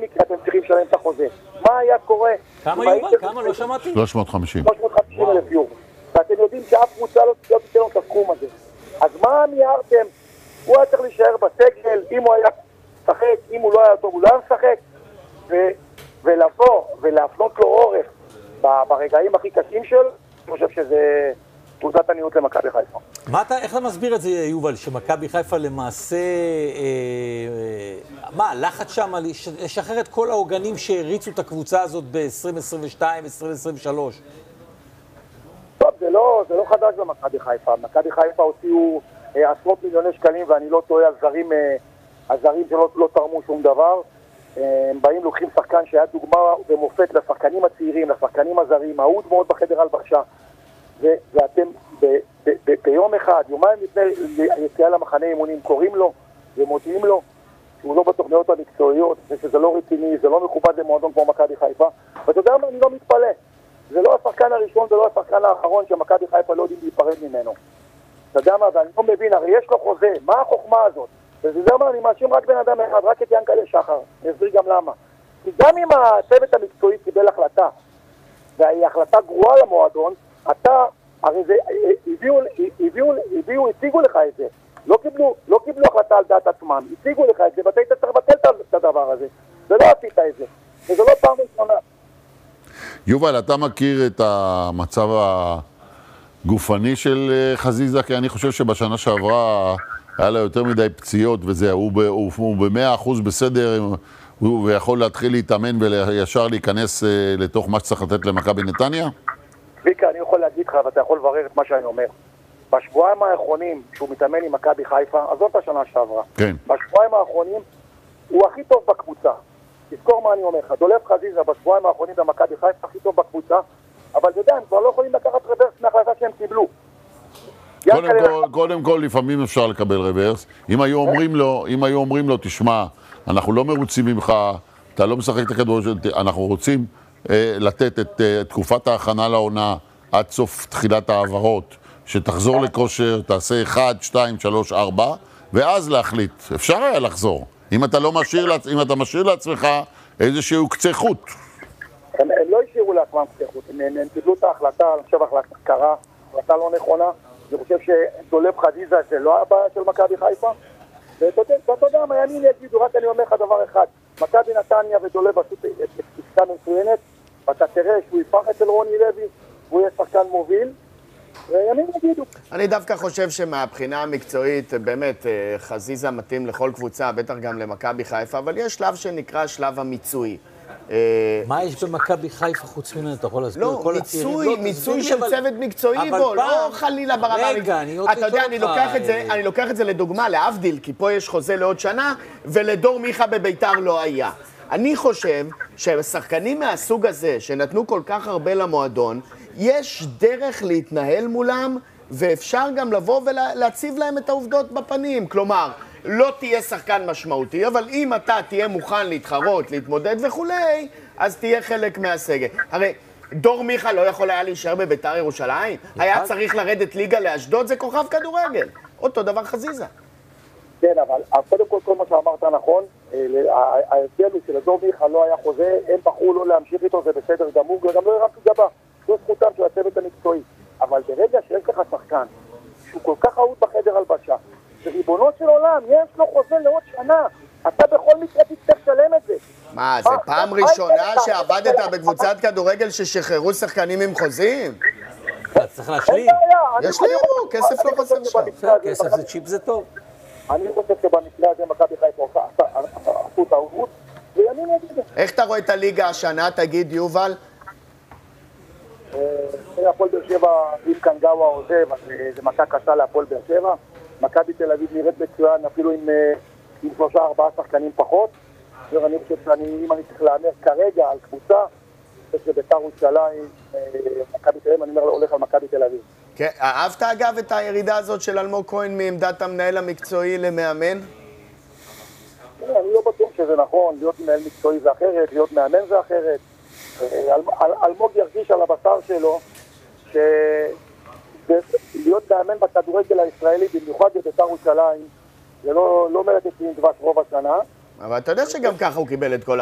מקרה אתם צריכים לשלם את החוזה. מה היה קורה? כמה יובל? כמה? לא שמעתי. 350. 350,000 יורו. ואתם יודעים שאף קבוצה לא תיתן לו את הסכום הזה. אז מה מיהרתם? הוא היה צריך להישאר בסגל, אם הוא היה משחק, אם הוא לא היה טוב, הוא לא היה משחק. ולבוא ולהפנות לו עורף ברגעים הכי קשים שלו, אני חושב שזה תעודת עניות למכבי חיפה. איך אתה מסביר את זה, יובל, שמכבי חיפה למעשה, לחץ שם לשחרר את כל העוגנים שהריצו את הקבוצה הזאת ב-2022, 2023? טוב, זה לא חדש במכבי חיפה. מכבי חיפה הוציאו עשרות מיליוני שקלים, ואני לא טועה על זרים שלא תרמו שום דבר. הם באים, לוקחים שחקן שהיה דוגמה ומופת לשחקנים הצעירים, לשחקנים הזרים, אהוד מאוד בחדר הלבשה, ואתם ביום אחד, יומיים לפני היציאה למחנה אימונים, קוראים לו ומודיעים לו שהוא לא בתוכניות המקצועיות, ושזה לא רציני, זה לא מכובד למועדון כמו מכבי חיפה. ואתה יודע מה, אני לא מתפלא. זה לא השחקן הראשון ולא השחקן האחרון שמכבי חיפה לא יודעים להיפרד ממנו. אתה יודע מה, ואני לא מבין, הרי יש לו חוזה, מה החוכמה הזאת? וזה מה, אני מאשים רק בן אדם אחד, רק את ינקלה שחר. אני אסביר גם למה. כי גם אם הצוות המקצועי קיבל החלטה, והיא החלטה גרועה למועדון, אתה, הרי זה, הציגו לך את זה. לא קיבלו החלטה על דעת עצמם, הציגו לך את זה, ואתה היית צריך לבטל את הדבר הזה. ולא עשית את זה. וזה לא פעם ראשונה. יובל, אתה מכיר את המצב הגופני של חזיזה? כי אני חושב שבשנה שעברה היה לה יותר מדי פציעות וזה, הוא ב-100% בסדר, הוא יכול להתחיל להתאמן וישר להיכנס לתוך מה שצריך לתת למכבי נתניה? ויקה, אני יכול להגיד לך, ואתה יכול לברר את מה שאני אומר. בשבועיים האחרונים, שהוא מתאמן עם מכבי חיפה, אז זאת השנה שעברה. כן. בשבועיים האחרונים, הוא הכי טוב בקבוצה. תזכור מה אני אומר לך, דולב חזיזה בשבועיים האחרונים במכבי חיפה הכי טוב בקבוצה, אבל אתה יודע, הם כבר לא יכולים לקחת רוורס מההחלטה שהם קיבלו. קודם כל, לפעמים אפשר לקבל רוורס. אם היו אומרים לו, תשמע, אנחנו לא מרוצים ממך, אתה לא משחק את הכדורגל, אנחנו רוצים לתת את תקופת ההכנה לעונה עד סוף תחילת העברות, שתחזור לכושר, תעשה 1, 2, 3, 4, ואז להחליט. אפשר היה לחזור. אם אתה משאיר לעצמך איזשהו קצה חוט. הם לא השאירו לעצמם קצה חוט, הם קיבלו את ההחלטה, אני חושב החלטה קרה, החלטה לא נכונה. אני חושב שדולב חזיזה זה לא הבעיה של מכבי חיפה. ואתה יודע מה, ימים יגידו, רק אני אומר לך דבר אחד, מכבי נתניה ודולב עשו עסקה מצוינת, ואתה תראה שהוא יפח אצל רוני לוי, והוא יהיה שחקן מוביל, וימים יגידו. אני דווקא חושב שמהבחינה המקצועית, באמת, חזיזה מתאים לכל קבוצה, בטח גם למכבי חיפה, אבל יש שלב שנקרא שלב המיצוי. מה יש במכבי חיפה חוץ ממנו? אתה יכול להסביר? לא, מיצוי של צוות מקצועי בו, לא חלילה ברמה. רגע, אני רוצה אתה יודע, אני לוקח את זה לדוגמה, להבדיל, כי פה יש חוזה לעוד שנה, ולדור מיכה בביתר לא היה. אני חושב שהשחקנים מהסוג הזה, שנתנו כל כך הרבה למועדון, יש דרך להתנהל מולם, ואפשר גם לבוא ולהציב להם את העובדות בפנים. כלומר, לא תהיה שחקן משמעותי, אבל אם אתה תהיה מוכן להתחרות, להתמודד וכולי, אז תהיה חלק מהסגל. הרי דור מיכה לא יכול היה להישאר בביתר ירושלים, היה צריך לרדת ליגה לאשדוד, זה כוכב כדורגל. אותו דבר חזיזה. כן, אבל קודם כל מה שאמרת נכון, ההבדל הוא שלדור מיכה לא היה חוזה, הם בחרו לא להמשיך איתו, זה בסדר גמור, וגם לא הרמתי גבה. זו זכותם של הצוות המקצועי. אבל ברגע שיש לך שחקן, שהוא כל כך אהוד בחדר הלבשה, וריבונות של עולם, יש לו חוזה לעוד שנה, אתה בכל מקרה תצטרך לשלם את זה. מה, זה פעם ראשונה שעבדת בקבוצת כדורגל ששחררו שחקנים עם חוזים? אתה צריך להשלים. יש לי אמור, כסף לא חסר שם. כסף זה צ'יפ, זה טוב. אני חושב שבמקרה הזה מכבי חיפה עשו טעות, וימים יגידו. איך אתה רואה את הליגה השנה, תגיד יובל? הפועל באר שבע, אם קנגאווה עוזב, אז זה מכה קשה להפועל באר שבע. מכבי תל אביב נראית מצוין, אפילו עם 3-4 שחקנים פחות. ואני חושב שאם אני צריך להאמר כרגע על קבוצה, שביתר ירושלים, מכבי תל אביב, אני אומר הולך על מכבי תל אביב. כן, אהבת אגב את הירידה הזאת של אלמוג כהן מעמדת המנהל המקצועי למאמן? אני לא בטוח שזה נכון, להיות מנהל מקצועי זה אחרת, להיות מאמן זה אחרת. אלמוג ירגיש על הבשר שלו להיות מאמן בכדורגל הישראלי, במיוחד בביתר ירושלים, זה לא מלט אצלי עם דבש רוב השנה. אבל אתה יודע שגם ככה הוא קיבל את כל